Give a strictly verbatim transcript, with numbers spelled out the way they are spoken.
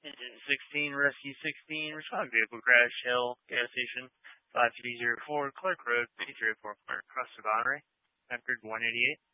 Engine sixteen, Rescue sixteen, respond vehicle crash, Shell, gas station, five three zero four, Clark Road, Patriot four Clark, cross the boundary, record one eighty-eight.